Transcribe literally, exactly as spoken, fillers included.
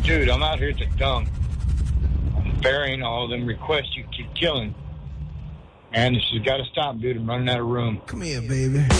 Dude, I'm out here at the dump. I'm burying all them requests you keep killing. Man, this has got to stop, dude. I'm running out of room. Come here, baby.